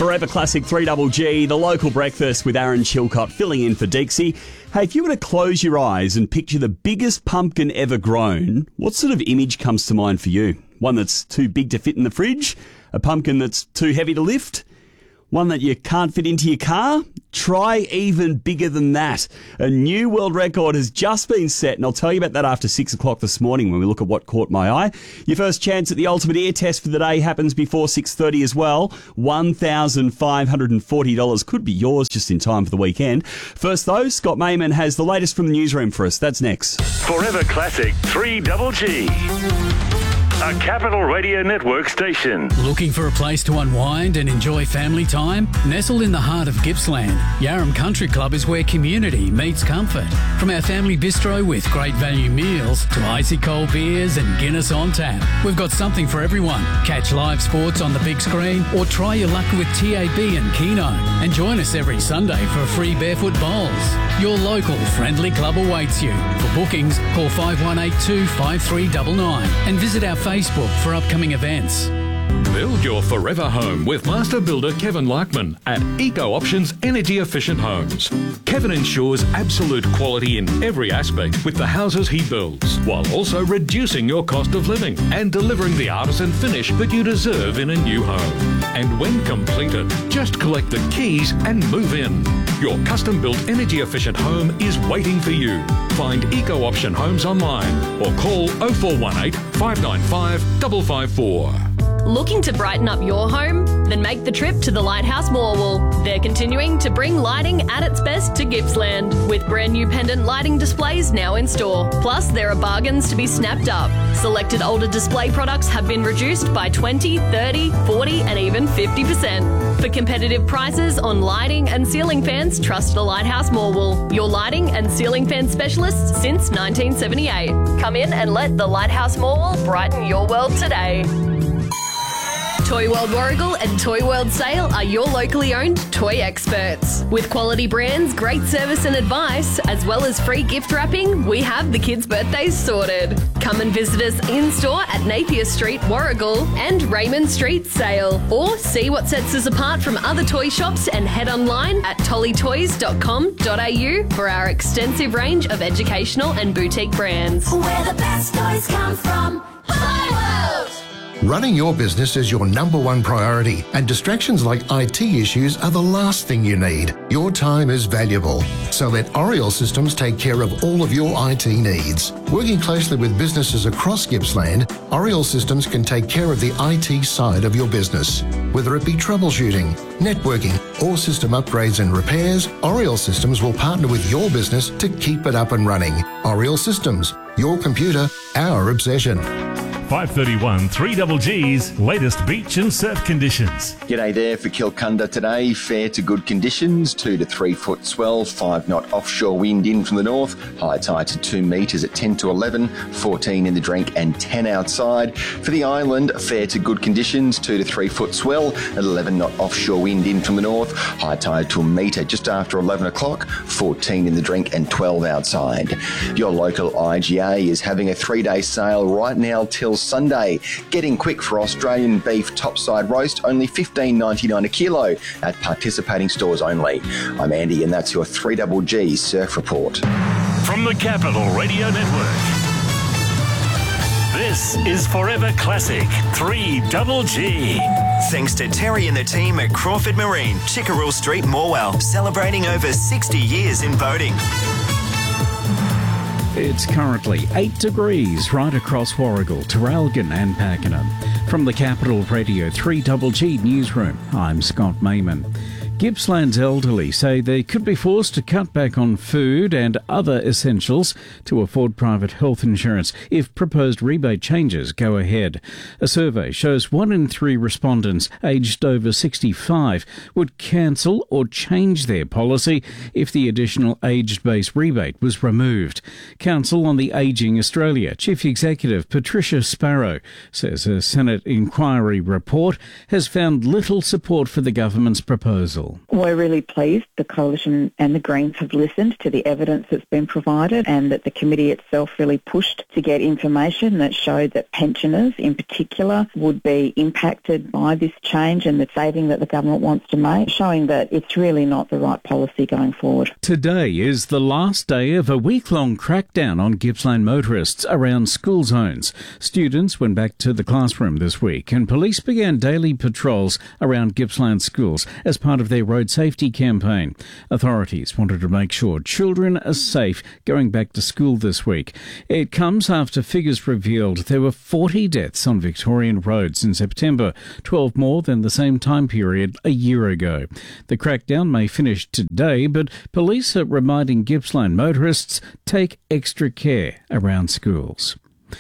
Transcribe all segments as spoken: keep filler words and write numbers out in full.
Forever Classic three G G, the local breakfast with Aaron Chilcott filling in for Dixie. Hey, if you were to close your eyes and picture the biggest pumpkin ever grown, what sort of image comes to mind for you? One that's too big to fit in the fridge? A pumpkin that's too heavy to lift? One that you can't fit into your car? Try even bigger than that. A new world record has just been set, and I'll tell you about that after six o'clock this morning when we look at what caught my eye. Your first chance at the ultimate ear test for the day happens before six thirty as well. one thousand five hundred forty dollars could be yours just in time for the weekend. First though, Scott Mayman has the latest from the newsroom for us. That's next. Forever Classic three G G. A Capital Radio Network station. Looking for a place to unwind and enjoy family time? Nestled in the heart of Gippsland, Yarram Country Club is where community meets comfort. From our family bistro with great value meals to icy cold beers and Guinness on tap, we've got something for everyone. Catch live sports on the big screen or try your luck with T A B and Keno. And join us every Sunday for free barefoot bowls. Your local friendly club awaits you. For bookings, call five one eight two, five three nine nine and visit our Facebook for upcoming events. Build your forever home with master builder Kevin Larkman at Eco Options Energy Efficient Homes. Kevin ensures absolute quality in every aspect with the houses he builds, while also reducing your cost of living and delivering the artisan finish that you deserve in a new home. And when completed, just collect the keys and move in. Your custom-built energy-efficient home is waiting for you. Find Eco Option Homes online or call oh four one eight, five nine five, five five four. Looking to brighten up your home? Then make the trip to the Lighthouse Morwell. They're continuing to bring lighting at its best to Gippsland, with brand new pendant lighting displays now in store. Plus, there are bargains to be snapped up. Selected older display products have been reduced by twenty, thirty, forty and even fifty percent. For competitive prices on lighting and ceiling fans, trust the Lighthouse Morwell, your lighting and ceiling fan specialists since nineteen seventy-eight. Come in and let the Lighthouse Morwell brighten your world today. Toy World Warragul and Toy World Sale are your locally owned toy experts. With quality brands, great service and advice, as well as free gift wrapping, we have the kids' birthdays sorted. Come and visit us in-store at Napier Street, Warragul and Raymond Street, Sale. Or see what sets us apart from other toy shops and head online at tolly toys dot com dot a u for our extensive range of educational and boutique brands. Where the best toys come from, Toy World! Running your business is your number one priority, and distractions like I T issues are the last thing you need. Your time is valuable, so let Oriel Systems take care of all of your I T needs. Working closely with businesses across Gippsland, Oriel Systems can take care of the I T side of your business. Whether it be troubleshooting, networking, or system upgrades and repairs, Oriel Systems will partner with your business to keep it up and running. Oriel Systems, your computer, our obsession. five thirty-one three G G's latest beach and surf conditions. G'day there for Kilcunda today. Fair to good conditions, two to three foot swell, five knot offshore wind in from the north, high tide to two metres at ten to eleven, fourteen in the drink and ten outside. For the island, fair to good conditions, two to three foot swell, at eleven knot offshore wind in from the north, high tide to a metre just after eleven o'clock, fourteen in the drink and twelve outside. Your local I G A is having a three-day sale right now till Sunday. Getting quick for Australian beef topside roast, only fifteen ninety-nine a kilo at participating stores only. I'm Andy and that's your three G G Surf Report. From the Capital Radio Network, this is Forever Classic three G G. Thanks to Terry and the team at Crawford Marine, Chickerell Street, Morwell, celebrating over sixty years in boating. It's currently eight degrees right across Warragul, Terralgan and Pakenham. From the Capital Radio three G G newsroom, I'm Scott Mayman. Gippsland's elderly say they could be forced to cut back on food and other essentials to afford private health insurance if proposed rebate changes go ahead. A survey shows one in three respondents aged over sixty-five would cancel or change their policy if the additional age-based rebate was removed. Council on the Ageing Australia Chief Executive Patricia Sparrow says a Senate inquiry report has found little support for the government's proposal. Hill. We're really pleased the Coalition and the Greens have listened to the evidence that's been provided, and that the committee itself really pushed to get information that showed that pensioners in particular would be impacted by this change and the saving that the government wants to make, showing that it's really not the right policy going forward. Today is the last day of a week-long crackdown on Gippsland motorists around school zones. Students went back to the classroom this week, and police began daily patrols around Gippsland schools as part of their road safety campaign. Authorities wanted to make sure children are safe going back to school this week. It comes after figures revealed there were forty deaths on Victorian roads in September, twelve more than the same time period a year ago. The crackdown may finish today, but police are reminding Gippsland motorists take extra care around schools.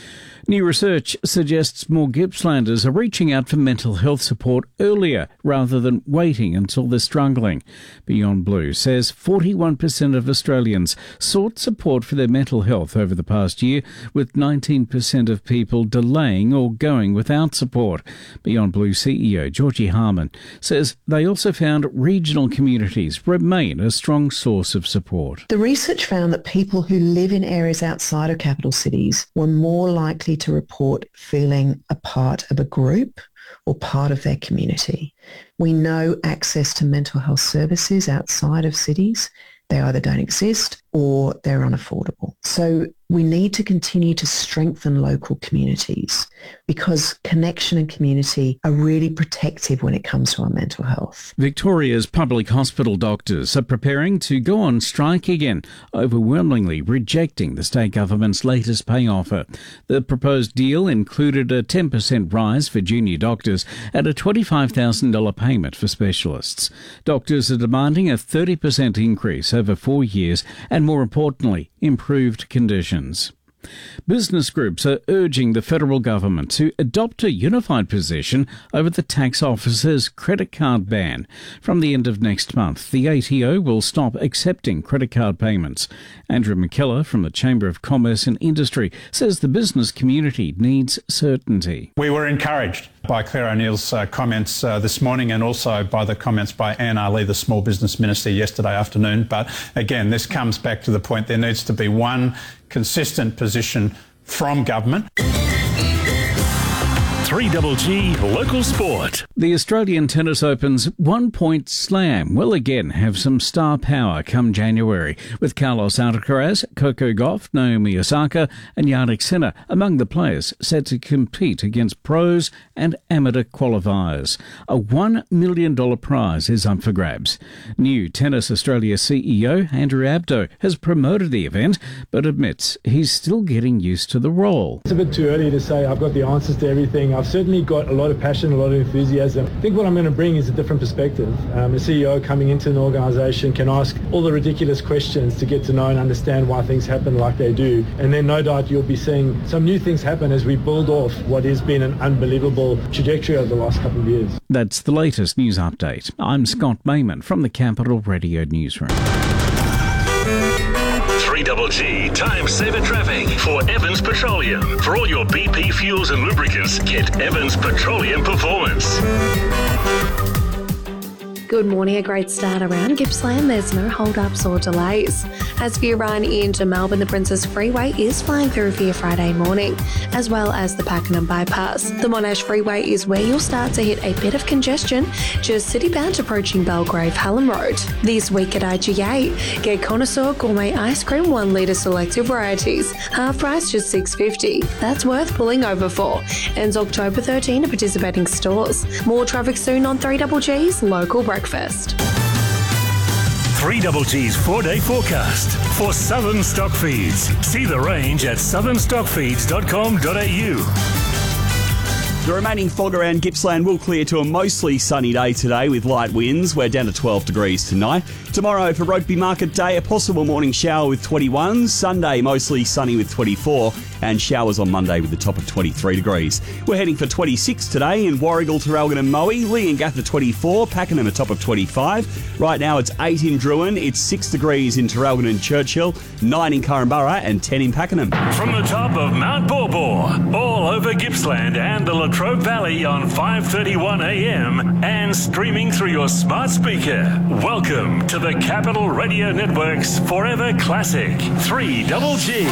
New research suggests more Gippslanders are reaching out for mental health support earlier rather than waiting until they're struggling. Beyond Blue says forty-one percent of Australians sought support for their mental health over the past year, with nineteen percent of people delaying or going without support. Beyond Blue C E O Georgie Harman says they also found regional communities remain a strong source of support. The research found that people who live in areas outside of capital cities were more likely to report feeling a part of a group or part of their community. We know access to mental health services outside of cities, they either don't exist or they're unaffordable. So we need to continue to strengthen local communities, because connection and community are really protective when it comes to our mental health. Victoria's public hospital doctors are preparing to go on strike again, overwhelmingly rejecting the state government's latest pay offer. The proposed deal included a ten percent rise for junior doctors and a twenty-five thousand dollars payment for specialists. Doctors are demanding a thirty percent increase over four years and, more importantly, improved conditions. Business groups are urging the federal government to adopt a unified position over the tax office's credit card ban. From the end of next month, the A T O will stop accepting credit card payments. Andrew McKellar from the Chamber of Commerce and Industry says the business community needs certainty. We were encouraged by Claire O'Neill's uh, comments uh, this morning, and also by the comments by Anne Ali, the Small Business Minister, yesterday afternoon. But again, this comes back to the point there needs to be one consistent position from government. three G G Local Sport. The Australian Tennis Open's one-point slam will again have some star power come January, with Carlos Alcaraz, Coco Gauff, Naomi Osaka and Jannik Sinner among the players set to compete against pros and amateur qualifiers. A one million dollars prize is up for grabs. New Tennis Australia C E O Andrew Abdo has promoted the event, but admits he's still getting used to the role. It's a bit too early to say I've got the answers to everything. I've certainly got a lot of passion, a lot of enthusiasm. I think what I'm going to bring is a different perspective. Um, a C E O coming into an organisation can ask all the ridiculous questions to get to know and understand why things happen like they do. And then no doubt you'll be seeing some new things happen as we build off what has been an unbelievable trajectory over the last couple of years. That's the latest news update. I'm Scott Mayman from the Capital Radio Newsroom. three G G Time Saver Traffic for Evans Petroleum. For all your B P fuels and lubricants, get Evans Petroleum Performance. Good morning. A great start around Gippsland. There's no hold-ups or delays. As for your run into Melbourne, the Princess Freeway is flying through for your Friday morning, as well as the Pakenham Bypass. The Monash Freeway is where you'll start to hit a bit of congestion, just city-bound approaching Belgrave Hallam Road. This week at I G A, get Connoisseur Gourmet Ice Cream one litre selected varieties, half price just six dollars fifty. That's worth pulling over for. Ends October thirteenth at participating stores. More traffic soon on three G G's Local Breakfast. three G G's four-day forecast for Southern Stock Feeds. See the range at southern stock feeds dot com dot a u. The remaining fog around Gippsland will clear to a mostly sunny day today with light winds. We're down to twelve degrees tonight. Tomorrow for Rugby Market Day, a possible morning shower with twenty-one. Sunday, mostly sunny with twenty-four. and showers on Monday with a top of twenty-three degrees. We're heading for twenty-six today in Warragul, Traralgon and Moe. Leongatha twenty-four, Pakenham a top of twenty-five. Right now it's eight in Druin, it's six degrees in Traralgon and Churchill, nine in Corumburra and ten in Pakenham. From the top of Mount Borbor, all over Gippsland and the Latrobe Valley on five thirty-one a m and streaming through your smart speaker. Welcome to the Capital Radio Network's Forever Classic three double G.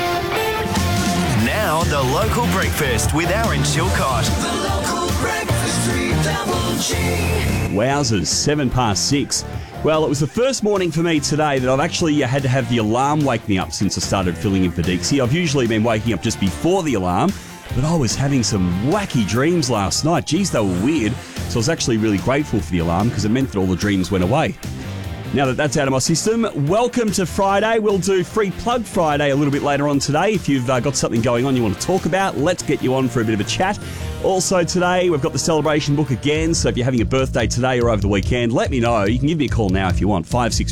Now the local breakfast with Aaron Chilcott. The local breakfast, three double G. Wowzers, seven past six. Well, it was the first morning for me today that I've actually had to have the alarm wake me up since I started filling in for Dixie. I've usually been waking up just before the alarm, but I was having some wacky dreams last night. Geez, they were weird. So I was actually really grateful for the alarm because it meant that all the dreams went away. Now that that's out of my system, welcome to Friday. We'll do Free Plug Friday a little bit later on today. If you've uh, got something going on you want to talk about, let's get you on for a bit of a chat. Also today, we've got the celebration book again, so if you're having a birthday today or over the weekend, let me know. You can give me a call now if you want, five six